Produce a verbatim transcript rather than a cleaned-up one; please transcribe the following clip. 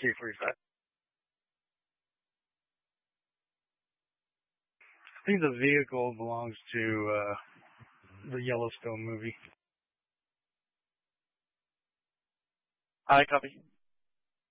T forty-five. I think the vehicle belongs to uh, the Yellowstone movie. I copy.